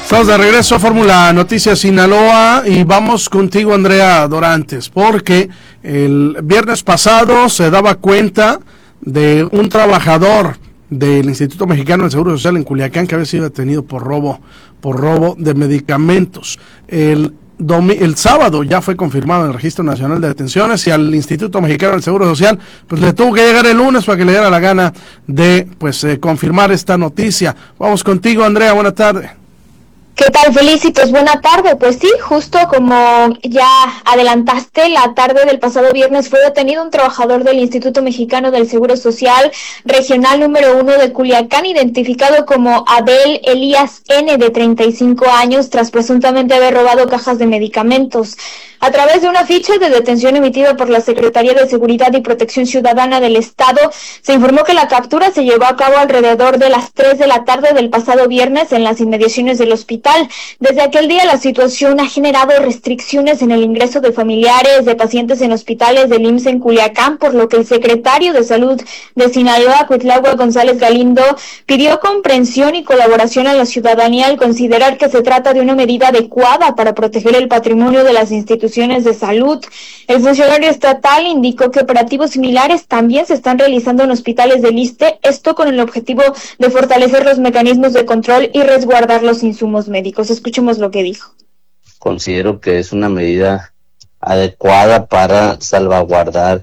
Estamos de regreso a Fórmula Noticias Sinaloa y vamos contigo, Andrea Dorantes, porque el viernes pasado se daba cuenta de un trabajador del Instituto Mexicano del Seguro Social en Culiacán que había sido detenido por robo de medicamentos. El sábado ya fue confirmado en el Registro Nacional de Detenciones y al Instituto Mexicano del Seguro Social pues le tuvo que llegar el lunes para que le diera la gana de confirmar esta noticia. Vamos contigo, Andrea, buena tarde. ¿Qué tal, Felicitos? Buena tarde. Pues sí, justo como ya adelantaste, la tarde del pasado viernes fue detenido un trabajador del Instituto Mexicano del Seguro Social, regional número 1 de Culiacán, identificado como Abel Elías N., de 35 años, tras presuntamente haber robado cajas de medicamentos. A través de una ficha de detención emitida por la Secretaría de Seguridad y Protección Ciudadana del Estado, se informó que la captura se llevó a cabo alrededor de las 3 de la tarde del pasado viernes en las inmediaciones del hospital. Desde aquel día la situación ha generado restricciones en el ingreso de familiares de pacientes en hospitales del IMSS en Culiacán, por lo que el secretario de Salud de Sinaloa, Cuitlahua González Galindo, pidió comprensión y colaboración a la ciudadanía al considerar que se trata de una medida adecuada para proteger el patrimonio de las instituciones de salud. El funcionario estatal indicó que operativos similares también se están realizando en hospitales del ISSSTE, esto con el objetivo de fortalecer los mecanismos de control y resguardar los insumos médicos. Escuchemos lo que dijo. Considero que es una medida adecuada para salvaguardar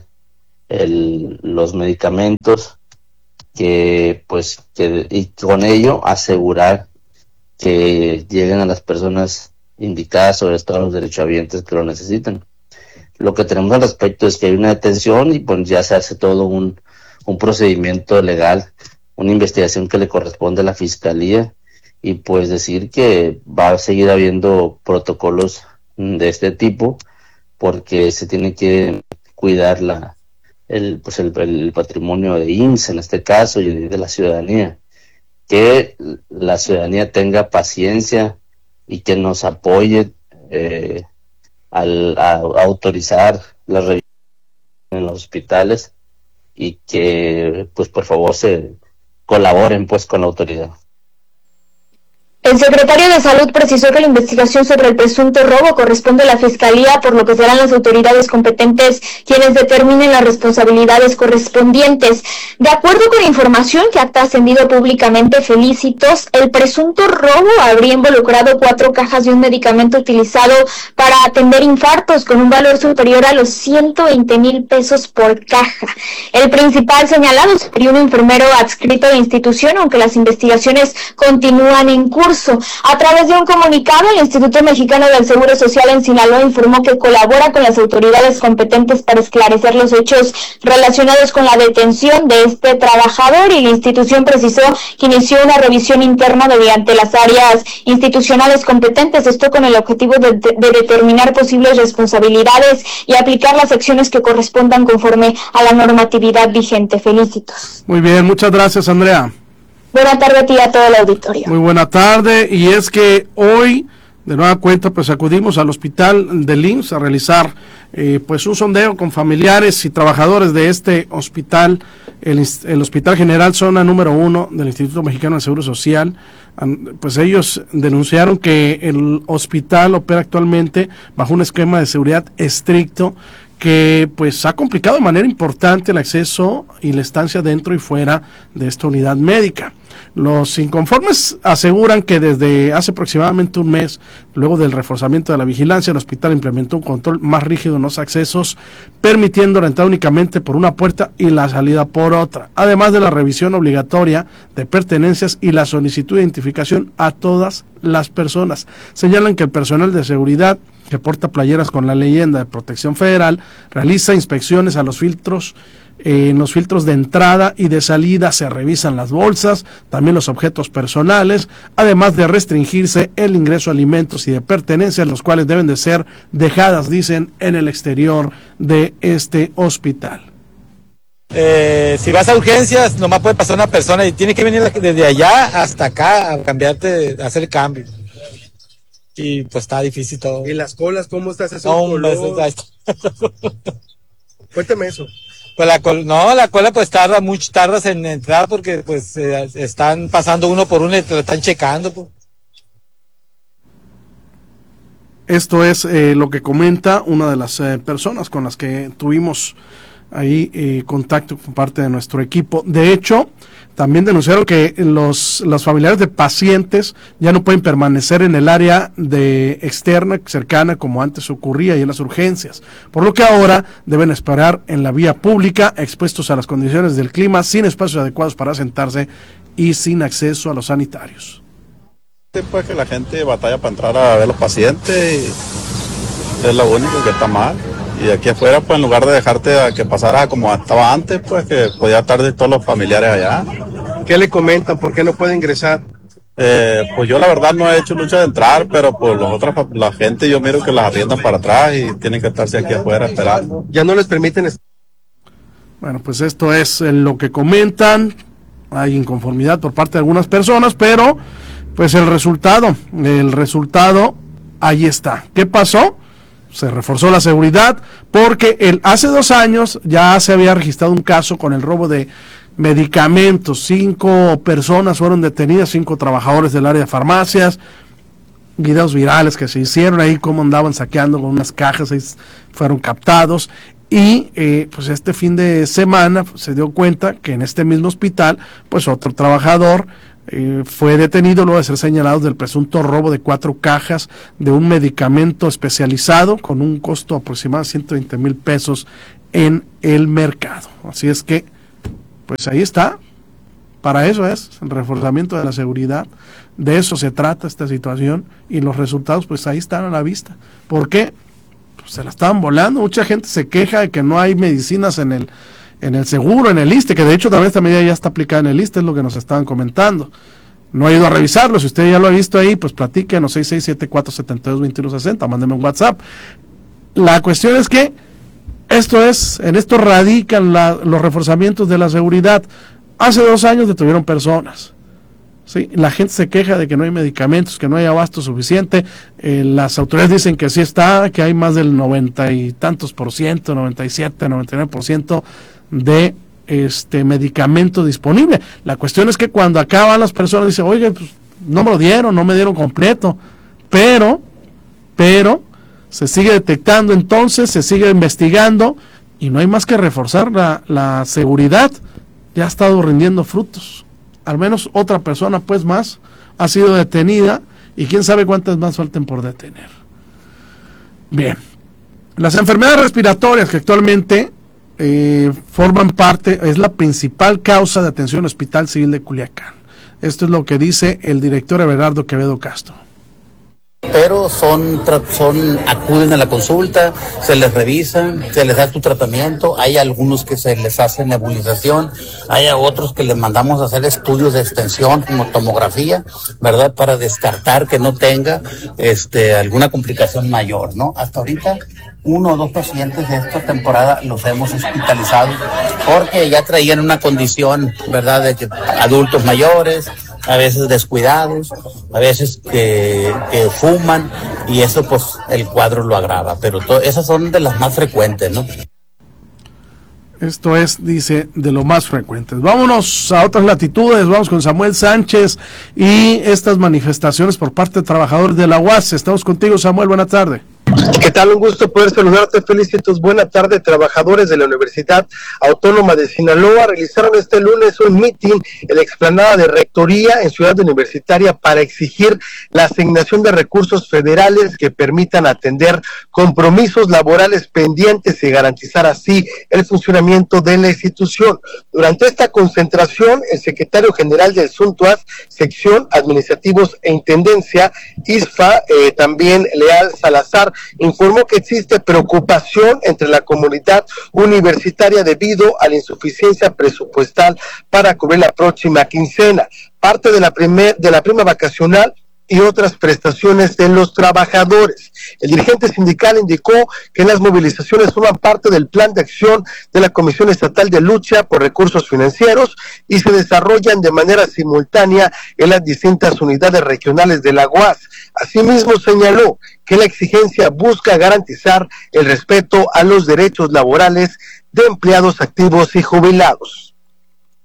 los medicamentos y con ello asegurar que lleguen a las personas indicadas, sobre todo a los derechohabientes que lo necesitan. Lo que tenemos al respecto es que hay una detención y pues ya se hace todo un procedimiento legal, una investigación que le corresponde a la Fiscalía, y pues decir que va a seguir habiendo protocolos de este tipo porque se tiene que cuidar el patrimonio de IMSS en este caso y de la ciudadanía. Que la ciudadanía tenga paciencia y que nos apoye a autorizar las revisiones en los hospitales y que pues por favor se colaboren pues con la autoridad. El secretario de Salud precisó que la investigación sobre el presunto robo corresponde a la Fiscalía, por lo que serán las autoridades competentes quienes determinen las responsabilidades correspondientes. De acuerdo con la información que ha trascendido públicamente, Felicitos, el presunto robo habría involucrado 4 cajas de un medicamento utilizado para atender infartos con un valor superior a los 120,000 pesos por caja. El principal señalado sería un enfermero adscrito a la institución, aunque las investigaciones continúan en curso. A través de un comunicado, el Instituto Mexicano del Seguro Social en Sinaloa informó que colabora con las autoridades competentes para esclarecer los hechos relacionados con la detención de este trabajador, y la institución precisó que inició una revisión interna mediante las áreas institucionales competentes, esto con el objetivo de determinar posibles responsabilidades y aplicar las acciones que correspondan conforme a la normatividad vigente. Felicitos. Muy bien, muchas gracias, Andrea. Buena tarde a ti y a todo el auditorio. Muy buena tarde, y es que hoy, de nueva cuenta, pues acudimos al hospital del IMSS a realizar un sondeo con familiares y trabajadores de este hospital, el Hospital General Zona número 1 del Instituto Mexicano del Seguro Social. Pues ellos denunciaron que el hospital opera actualmente bajo un esquema de seguridad estricto que pues ha complicado de manera importante el acceso y la estancia dentro y fuera de esta unidad médica. Los inconformes aseguran que desde hace aproximadamente un mes, luego del reforzamiento de la vigilancia, el hospital implementó un control más rígido en los accesos, permitiendo la entrada únicamente por una puerta y la salida por otra, además de la revisión obligatoria de pertenencias y la solicitud de identificación a todas las personas. Señalan que el personal de seguridad, que porta playeras con la leyenda de Protección Federal, realiza inspecciones a los filtros. En los filtros de entrada y de salida se revisan las bolsas, también los objetos personales, además de restringirse el ingreso de alimentos y de pertenencias, los cuales deben de ser dejadas, dicen, en el exterior de este hospital. Si vas a urgencias, nomás puede pasar una persona y tiene que venir desde allá hasta acá a cambiarte, a hacer el cambio. Y pues está difícil todo. ¿Y las colas cómo estás haciendo? Cuéntame eso. Pues la cola pues tardas en entrar porque pues están pasando uno por uno y te lo están checando, pues. Esto es lo que comenta una de las personas con las que tuvimos ahí contacto con parte de nuestro equipo. De hecho, también denunciaron que los familiares de pacientes ya no pueden permanecer en el área de externa, cercana, como antes ocurría y en las urgencias, por lo que ahora deben esperar en la vía pública, expuestos a las condiciones del clima, sin espacios adecuados para sentarse y sin acceso a los sanitarios. Pues que la gente batalla para entrar a ver los pacientes y es lo único que está mal. Y aquí afuera, pues en lugar de dejarte a que pasara como estaba antes, pues que podía estar de todos los familiares allá. ¿Qué le comentan? ¿Por qué no puede ingresar? Pues yo la verdad no he hecho lucha de entrar, pero pues la gente yo miro que las arriendan para atrás y tienen que estarse aquí afuera esperando. Ya no les permiten. Bueno, pues esto es lo que comentan. Hay inconformidad por parte de algunas personas, pero pues el resultado ahí está. ¿Qué pasó? Se reforzó la seguridad porque hace 2 años ya se había registrado un caso con el robo de medicamentos. 5 personas fueron detenidas, 5 trabajadores del área de farmacias. Videos virales que se hicieron ahí, cómo andaban saqueando con unas cajas, ahí fueron captados. Y pues este fin de semana se dio cuenta que en este mismo hospital, pues otro trabajador fue detenido luego de ser señalado del presunto robo de 4 cajas de un medicamento especializado con un costo aproximado de 120,000 pesos en el mercado. Así es que, pues ahí está. Para eso es el reforzamiento de la seguridad. De eso se trata esta situación y los resultados pues ahí están a la vista. ¿Por qué? Pues se la estaban volando. Mucha gente se queja de que no hay medicinas en el seguro, en el ISSSTE, que de hecho también esta medida ya está aplicada en el ISSSTE, es lo que nos estaban comentando. No he ido a revisarlo, si usted ya lo ha visto ahí, pues platíquenos, 6674722160, mándeme un WhatsApp. La cuestión es que en esto radican los reforzamientos de la seguridad. Hace 2 años detuvieron personas. ¿Sí? La gente se queja de que no hay medicamentos, que no hay abasto suficiente. Las autoridades dicen que sí está, que hay más del 90 y tantos por ciento, 97, 99% de medicamento disponible. La cuestión es que cuando acaban las personas dicen, oye, pues no me lo dieron, no me dieron completo, pero se sigue detectando, entonces se sigue investigando y no hay más que reforzar la seguridad. Ya ha estado rindiendo frutos. Al menos otra persona pues más ha sido detenida y quién sabe cuántas más falten por detener. Bien, las enfermedades respiratorias que actualmente forman parte, es la principal causa de atención en el Hospital Civil de Culiacán. Esto es lo que dice el director Everardo Quevedo Castro. Pero acuden a la consulta, se les revisa, se les da su tratamiento. Hay algunos que se les hace nebulización, hay a otros que les mandamos a hacer estudios de extensión como tomografía, ¿verdad? Para descartar que no tenga alguna complicación mayor, ¿no? Hasta ahorita 1 o 2 pacientes de esta temporada los hemos hospitalizado porque ya traían una condición, ¿verdad? De que adultos mayores, a veces descuidados, a veces que fuman, y eso pues el cuadro lo agrava, pero esas son de las más frecuentes, ¿no? Esto es, dice, de lo más frecuentes. Vámonos a otras latitudes, vamos con Samuel Sánchez y estas manifestaciones por parte de trabajadores de la UAS. Estamos contigo, Samuel, buena tarde. ¿Qué tal? Un gusto poder saludarte, Felicitos. Buena tarde. Trabajadores de la Universidad Autónoma de Sinaloa realizaron este lunes un mitin en la explanada de Rectoría en Ciudad Universitaria para exigir la asignación de recursos federales que permitan atender compromisos laborales pendientes y garantizar así el funcionamiento de la institución. Durante esta concentración, el secretario general del SUNTUAS, Sección Administrativos e Intendencia, ISFA, también Leal Salazar, informó que existe preocupación entre la comunidad universitaria debido a la insuficiencia presupuestal para cubrir la próxima quincena, parte de la prima vacacional y otras prestaciones de los trabajadores. El dirigente sindical indicó que las movilizaciones forman parte del plan de acción de la Comisión Estatal de Lucha por Recursos Financieros y se desarrollan de manera simultánea en las distintas unidades regionales de la UAS. Asimismo, señaló que la exigencia busca garantizar el respeto a los derechos laborales de empleados activos y jubilados.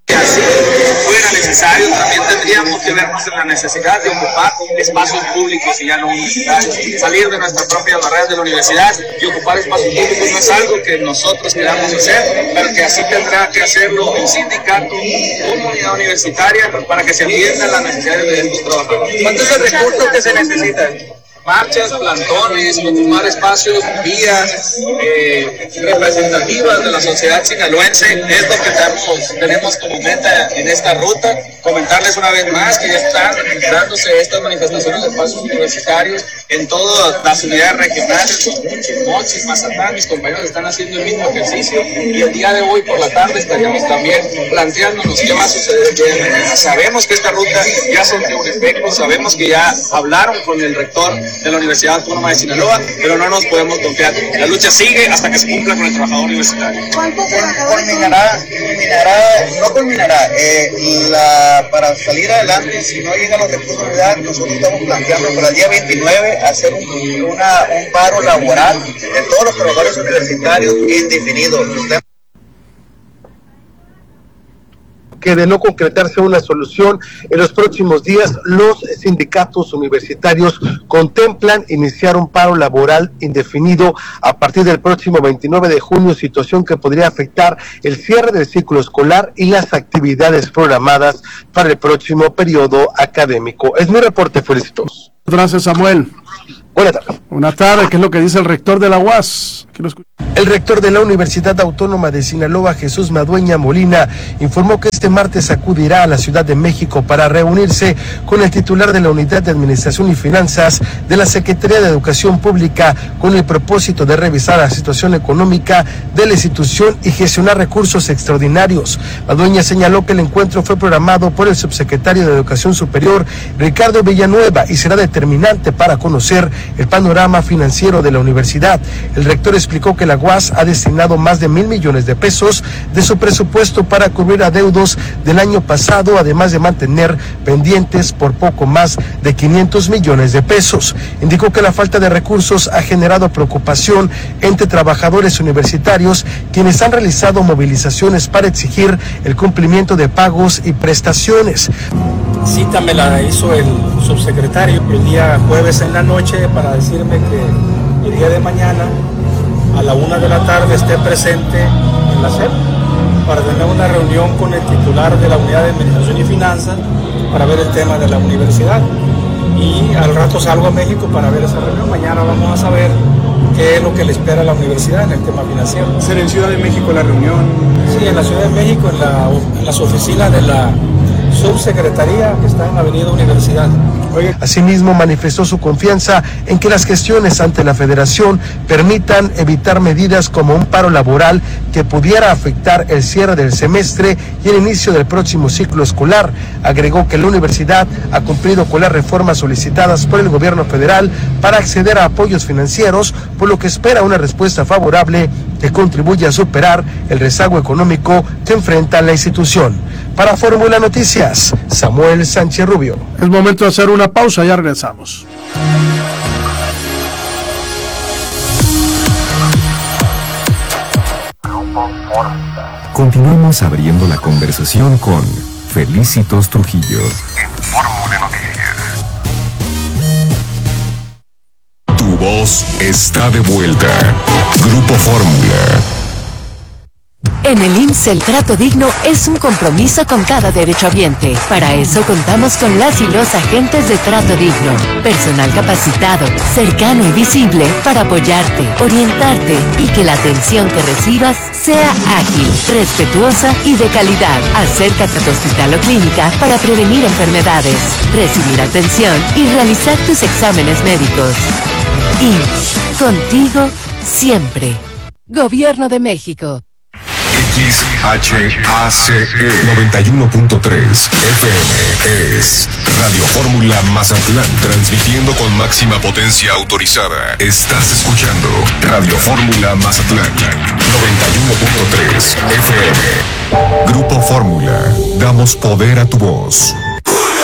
Así fuera necesario, también tendríamos que vernos en la necesidad de ocupar espacios públicos y ya no universitarios. Salir de nuestras propias barreras de la universidad y ocupar espacios públicos no es algo que nosotros queramos hacer, pero que así tendrá que hacerlo el sindicato, comunidad universitaria, para que se atiendan las necesidades de estos trabajadores. ¿Cuántos son los recursos que se necesitan? Marchas, plantones, ocupar espacios, vías representativas de la sociedad sinaloense es lo que tenemos como meta en esta ruta. Comentarles una vez más que ya están dándose estas manifestaciones de espacios universitarios en todas las unidades regionales, Mochis, Mazatlán, mis compañeros están haciendo el mismo ejercicio y el día de hoy por la tarde estaríamos también planteándonos qué va a suceder el día de mañana. Sabemos que esta ruta ya surtió un efecto, sabemos que ya hablaron con el rector de la Universidad Autónoma de Sinaloa, pero no nos podemos confiar. La lucha sigue hasta que se cumpla con el trabajador universitario. Culminará. Para salir adelante, si no llegan los recursos, nosotros estamos planteando para el día 29 hacer un paro laboral de todos los trabajadores universitarios indefinidos. Que de no concretarse una solución en los próximos días, los sindicatos universitarios contemplan iniciar un paro laboral indefinido a partir del próximo 29 de junio, situación que podría afectar el cierre del ciclo escolar y las actividades programadas para el próximo periodo académico. Es mi reporte, felicitos. Gracias, Samuel. Buenas tardes. Buenas tardes, ¿qué es lo que dice el rector de la UAS? El rector de la Universidad Autónoma de Sinaloa, Jesús Madueña Molina, informó que este martes acudirá a la Ciudad de México para reunirse con el titular de la Unidad de Administración y Finanzas de la Secretaría de Educación Pública con el propósito de revisar la situación económica de la institución y gestionar recursos extraordinarios. Madueña señaló que el encuentro fue programado por el subsecretario de Educación Superior, Ricardo Villanueva, y será determinante para conocer el panorama financiero de la universidad. El rector explicó que la UAS ha destinado más de 1,000 millones de pesos de su presupuesto para cubrir adeudos del año pasado, además de mantener pendientes por poco más de 500 millones de pesos. Indicó que la falta de recursos ha generado preocupación entre trabajadores universitarios, quienes han realizado movilizaciones para exigir el cumplimiento de pagos y prestaciones. Cita me la hizo el subsecretario el día jueves en la noche para decirme que el día de mañana a la 1 de la tarde esté presente en la SEP para tener una reunión con el titular de la Unidad de Administración y Finanzas para ver el tema de la universidad. Y al rato salgo a México para ver esa reunión. Mañana vamos a saber qué es lo que le espera a la universidad en el tema financiero. ¿Será en Ciudad de México la reunión? Sí, en la Ciudad de México, en las oficinas de la subsecretaría que está en la Avenida Universidad. Asimismo, manifestó su confianza en que las gestiones ante la Federación permitan evitar medidas como un paro laboral que pudiera afectar el cierre del semestre y el inicio del próximo ciclo escolar. Agregó que la universidad ha cumplido con las reformas solicitadas por el gobierno federal para acceder a apoyos financieros, por lo que espera una respuesta favorable que contribuya a superar el rezago económico que enfrenta la institución. Para Fórmula Noticias, Samuel Sánchez Rubio. Es momento de hacer una pausa, ya regresamos. Continuamos abriendo la conversación con Felicitos Trujillo. En Fórmula Noticias. Tu voz está de vuelta. Grupo Fórmula. En el IMSS el trato digno es un compromiso con cada derechohabiente. Para eso contamos con las y los agentes de trato digno. Personal capacitado, cercano y visible para apoyarte, orientarte y que la atención que recibas sea ágil, respetuosa y de calidad. Acércate a tu hospital o clínica para prevenir enfermedades, recibir atención y realizar tus exámenes médicos. IMSS, contigo siempre. Gobierno de México. XHACE 91.3 FM es Radio Fórmula Mazatlán, transmitiendo con máxima potencia autorizada. Estás escuchando Radio Fórmula Mazatlán 91.3 FM. Grupo Fórmula, damos poder a tu voz.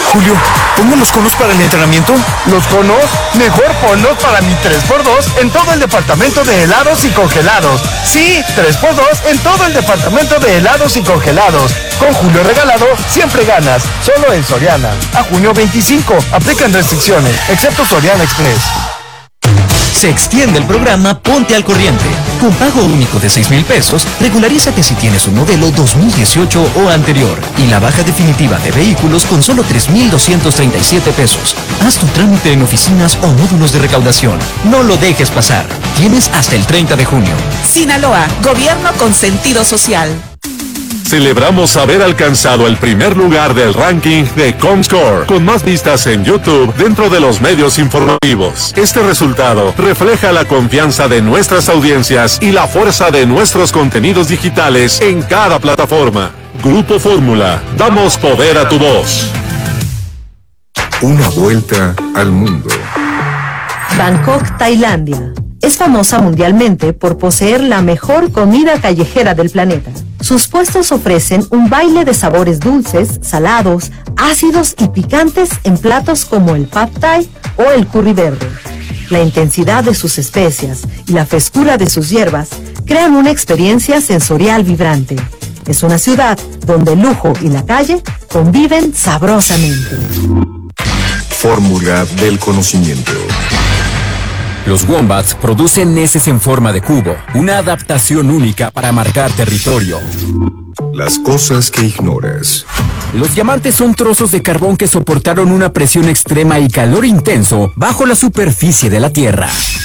Julio, ¿pongo los conos para el entrenamiento? ¿Los conos? Mejor ponlos para mi 3x2 en todo el departamento de helados y congelados. Sí, 3x2 en todo el departamento de helados y congelados. Con Julio regalado, siempre ganas. Solo en Soriana. A junio 25. Aplican restricciones, excepto Soriana Express. Se extiende el programa Ponte al Corriente. Con pago único de 6,000 pesos, regularízate si tienes un modelo 2018 o anterior. Y la baja definitiva de vehículos con solo 3,237 pesos. Haz tu trámite en oficinas o módulos de recaudación. No lo dejes pasar. Tienes hasta el 30 de junio. Sinaloa, gobierno con sentido social. Celebramos haber alcanzado el primer lugar del ranking de Comscore, con más vistas en YouTube dentro de los medios informativos. Este resultado refleja la confianza de nuestras audiencias y la fuerza de nuestros contenidos digitales en cada plataforma. Grupo Fórmula, damos poder a tu voz. Una vuelta al mundo. Bangkok, Tailandia. Es famosa mundialmente por poseer la mejor comida callejera del planeta. Sus puestos ofrecen un baile de sabores dulces, salados, ácidos y picantes en platos como el Pad Thai o el curry verde. La intensidad de sus especias y la frescura de sus hierbas crean una experiencia sensorial vibrante. Es una ciudad donde el lujo y la calle conviven sabrosamente. Fórmula del conocimiento. Los wombats producen heces en forma de cubo, una adaptación única para marcar territorio. Las cosas que ignoras. Los diamantes son trozos de carbón que soportaron una presión extrema y calor intenso bajo la superficie de la Tierra.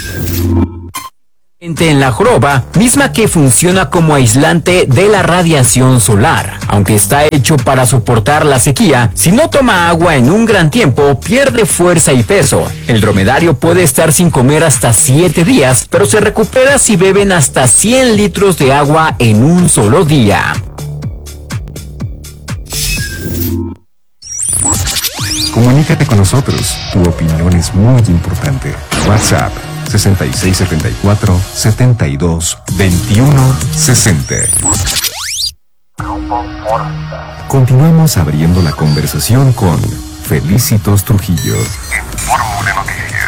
En la joroba, misma que funciona como aislante de la radiación solar. Aunque está hecho para soportar la sequía, si no toma agua en un gran tiempo, pierde fuerza y peso. El dromedario puede estar sin comer hasta 7 días, pero se recupera si beben hasta 100 litros de agua en un solo día. Comunícate con nosotros. Tu opinión es muy importante. WhatsApp 6674-722160. Continuamos abriendo la conversación con Felicitos Trujillo. En Fórmula